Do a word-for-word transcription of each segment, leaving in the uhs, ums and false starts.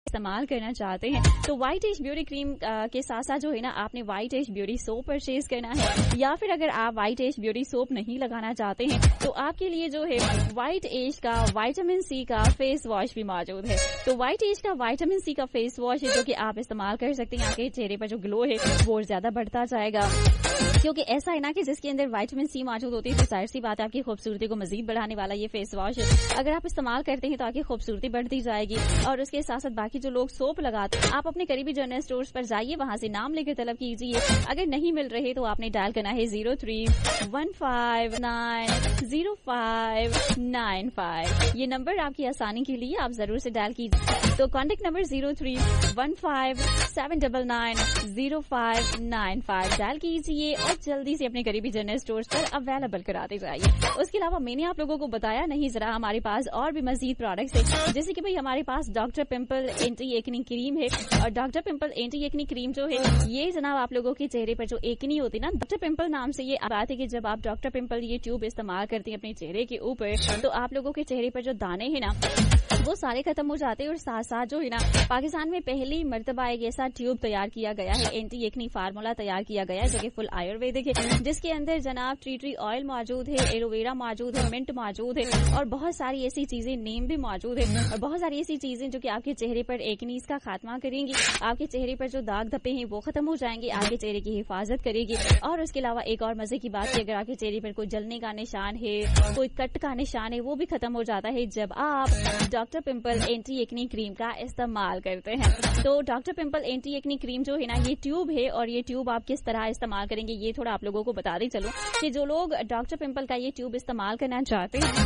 استعمال کرنا چاہتے ہیں تو وائٹ ایج بیوٹی کریم کے ساتھ ساتھ جو ہے نا آپ نے white age beauty soap purchase کرنا ہے, یا پھر اگر آپ وائٹ ایج بیوٹی سوپ نہیں لگانا چاہتے ہیں تو آپ کے لیے جو ہے وائٹ ایج کا وائٹامن سی کا فیس واش بھی موجود ہے. تو وائٹ ایج کا وائٹامن سی کا فیس واش ہے جو کہ آپ استعمال کر سکتے ہیں. آپ کے چہرے پر جو گلو ہے وہ زیادہ بڑھتا جائے گا, کیونکہ ایسا ہے نا کہ جس کے اندر وائٹامن سی موجود ہوتی ہے تو ظاہر سی بات ہے آپ کی خوبصورتی کو مزید بڑھانے والا یہ فیس واش ہے. اگر آپ استعمال کرتے ہیں تو آپ کی خوبصورتی بڑھتی جائے گی. اور اس کے ساتھ ساتھ باقی جو لوگ سوپ لگاتے ہیں آپ اپنے قریبی جنرل اسٹورز پر جائیے, وہاں سے نام لے کر طلب کیجیے. اگر نہیں مل رہے تو آپ نے ڈائل کرنا ہے zero three one five nine zero five nine five. یہ نمبر آپ کی آسانی کے لیے آپ ضرور سے ڈائل کیجیے. تو contact number zero three one five seven double nine zero five nine five dial کیجیے اور جلدی سے اپنے قریبی جنرل اسٹورز پر اویلیبل کراتے جائیے. اس کے علاوہ میں نے آپ لوگوں کو بتایا نہیں, ذرا ہمارے پاس اور بھی مزید پروڈکٹس ہیں, جیسے کہ بھائی ہمارے پاس ڈاکٹر پمپل اینٹی ایکنی کریم ہے. اور ڈاکٹر پمپل اینٹی ایکنی کریم جو ہے یہ جناب آپ لوگوں کے چہرے پر جو ایکنی ہوتی ہے نا, ڈاکٹر پمپل نام سے یہ بات ہے کہ جب آپ ڈاکٹر پمپل یہ ٹیوب استعمال کرتے ہیں اپنے چہرے کے اوپر تو آپ لوگوں کے چہرے پر جو دانے ہیں نا وہ سارے ختم ہو جاتے ہیں. اور ساتھ ساتھ جو ہے نا پاکستان میں پہلی مرتبہ ایک ایسا ٹیوب تیار کیا گیا ہے, اینٹی ایکنی فارمولا تیار کیا گیا ہے جو کہ فل آیورویدک ہے, جس کے اندر جناب ٹری ٹری آئل موجود ہے, ایلوویرا موجود ہے, منٹ موجود ہے اور بہت ساری ایسی چیزیں, نیم بھی موجود ہے اور بہت ساری ایسی چیزیں جو کہ آپ کے چہرے پر ایکنیز کا خاتمہ کریں گی. آپ کے چہرے پر جو داغ دھبے ہیں وہ ختم ہو جائیں گے, آپ کے چہرے کی حفاظت کرے گی. اور اس کے علاوہ ایک اور مزے کی بات ہے, اگر آپ کے چہرے پر کوئی جلنے کا نشان ہے, کوئی کٹ کا نشان ہے, وہ بھی ختم ہو جاتا ہے جب آپ ڈاکٹر پمپل اینٹی ایکنی کریم کا استعمال کرتے ہیں. تو ڈاکٹر پمپل اینٹی ایکنی کریم جو ہے نا یہ ٹیوب ہے, اور یہ ٹیوب آپ کس طرح استعمال کریں گے یہ تھوڑا آپ لوگوں کو بتا دیں چلو, کہ جو لوگ ڈاکٹر پمپل کا یہ ٹیوب استعمال کرنا چاہتے ہیں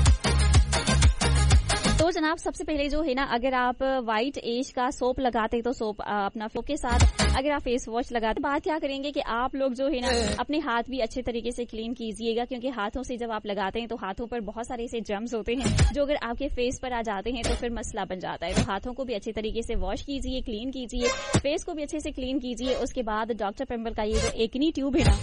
تو جناب سب سے پہلے جو ہے نا اگر آپ وائٹ ایج کا سوپ لگاتے تو سوپ اپنا سوپ کے ساتھ اگر آپ فیس واش لگاتے, بات کیا کریں گے کہ آپ لوگ جو ہے نا اپنے ہاتھ بھی اچھے طریقے سے کلین کیجیے گا, کیونکہ ہاتھوں سے جب آپ لگاتے ہیں تو ہاتھوں پر بہت سارے ایسے جرمز ہوتے ہیں جو اگر آپ کے فیس پر آ جاتے ہیں تو پھر مسئلہ بن جاتا ہے. تو ہاتھوں کو بھی اچھے طریقے سے واش کیجیے, کلین کیجیے, فیس کو بھی اچھے سے کلین کیجیے. اس کے بعد ڈاکٹر پمپل کا یہ جو ایکنی ٹیوب ہے نا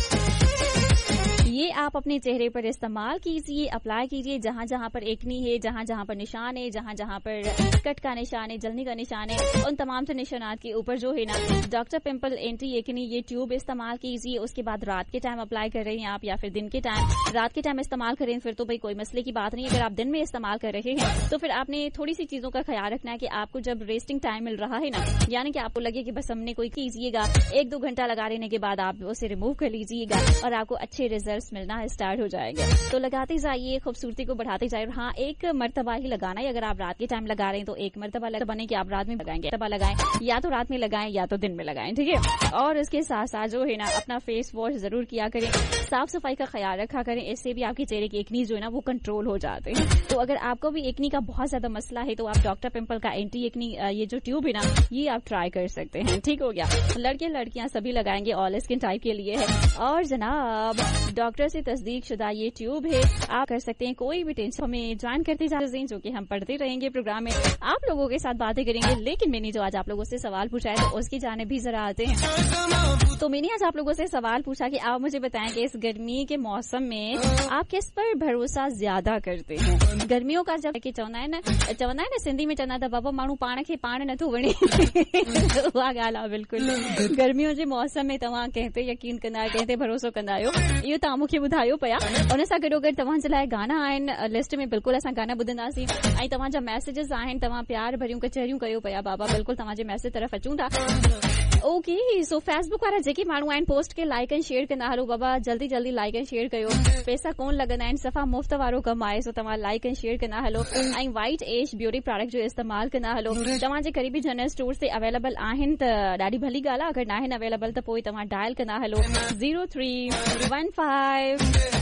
یہ آپ اپنے چہرے پر استعمال کیجیے, اپلائی کیجیے جہاں جہاں پر ایکنی ہے, جہاں جہاں پر نشان ہے, جہاں جہاں پر کٹ کا نشان ہے, جلنے کا نشان ہے, ان تمام سے نشانات کے اوپر جو ہے نا ڈاکٹر پمپل اینٹی ایکنی یہ ٹیوب استعمال کیجیے. اس کے بعد رات کے ٹائم اپلائی کر رہے ہیں آپ یا پھر دن کے ٹائم, رات کے ٹائم استعمال کریں پھر تو بھائی کوئی مسئلے کی بات نہیں. اگر آپ دن میں استعمال کر رہے ہیں تو پھر آپ نے تھوڑی سی چیزوں کا خیال رکھنا ہے کہ آپ کو جب ریسٹنگ ٹائم مل رہا ہے نا, یعنی کہ آپ کو لگے کہ بس ہم نے کوئی کیجیے گا, ایک دو گھنٹہ لگا لینے کے بعد آپ اسے ریموو کر لیجیے گا اور آپ کو اچھے ریزلٹس ملنا اسٹارٹ ہو جائے گا. تو لگاتے جائیے, خوبصورتی کو بڑھاتے جائیے. ہاں ایک مرتبہ ہی لگانا ہے, اگر آپ رات کے ٹائم لگا رہے ہیں تو ایک مرتبہ بنے کہ آپ رات میں لگائیں گے, مرتبہ لگائیں یا تو رات میں لگائیں یا تو دن میں لگائیں, ٹھیک ہے. اور اس کے ساتھ ساتھ جو ہے نا اپنا فیس واش ضرور کیا کریں, صاف صفائی کا خیال رکھا کریں, اس سے بھی آپ کے چہرے کی ایکنی جو ہے نا وہ کنٹرول ہو جاتے ہیں. تو اگر آپ کو بھی ایکنی کا بہت زیادہ مسئلہ ہے تو آپ ڈاکٹر پمپل کا اینٹی ایکنی یہ جو ٹیوب ہے نا یہ آپ ٹرائی کر سکتے ہیں, ٹھیک ہو گیا. لڑکے لڑکیاں سبھی لگائیں گے, آل اسکن ٹائپ کے لیے ہے. اور جناب ڈاکٹر سے تصدیق شدہ یہ ٹیوب ہے, آپ کر سکتے ہیں. کوئی بھی ٹینشن ہمیں جوائن کرتے جا رہے ہیں جو کہ ہم پڑھتے رہیں گے پروگرام میں, آپ لوگوں کے ساتھ باتیں کریں گے. لیکن میں نے جو آج آپ لوگوں سے سوال پوچھا ہے تو اس کی جانب بھی ذرا آتے ہیں. تو میں نے آج آپ لوگوں سے سوال پوچھا کہ آپ مجھے بتائیں کہ اس گرمی کے موسم میں آپ کس پر بھروسہ زیادہ کرتے ہیں. گرمیوں کا جب کہ چونا ہے نا چونا ہے نا سندھی میں چونا تھا بابا مانو پان کے پان نتو وणे, उहा ॻाल्हि आहे बिल्कुलु. गर्मियों जे मौसम में तव्हां कंहिं ते यकीन कंदा आहियो, कंहिं ते भरोसो कंदा आहियो, इहो तव्हां मूंखे ॿुधायो पिया. उन सां गॾोगॾु तव्हां जे लाइ गाना आहिनि लिस्ट में, बिल्कुलु असां गाना ॿुधंदासीं. ऐं तव्हांजा मैसेजेस आहिनि, तव्हां प्यार भरियूं कचहरियूं कयो पिया बाबा, बिल्कुलु तव्हांजे मैसेज तरफ़ अचूं था. ओके, सो फेसबुक वारा जेके माण्हू आहिनि पोस्ट खे लाइक ऐं शेयर कंदा हलो बाबा, जल्दी जल्दी लाइक ऐं शेयर कयो. पैसा कोन लॻंदा आहिनि, सफ़ा मुफ़्त वारो कमु आहे, सो तव्हां लाइक ऐं शेयर कंदा हलो. ऐं वाइट एज ब्यूटी प्रोडक्ट जो इस्तेमालु कंदा हलो. तव्हांजे क़रीबी जनरल स्टोर ते अवेलेबल आहिनि त ॾाढी भली ॻाल्हि आहे, अगरि न आहिनि अवेलेबल त पोइ तव्हां डायल कंदा hello zero three one five